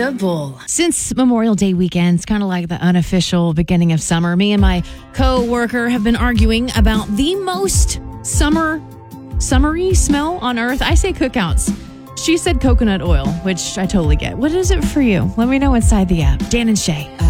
Amanda Bull. Since Memorial Day weekend, it's kind of like the unofficial beginning of summer. Me and my co-worker have been arguing about the most summery smell on earth. I say cookouts. She said coconut oil, which I totally get. What is it for you? Let me know inside the app. Dan and Shay.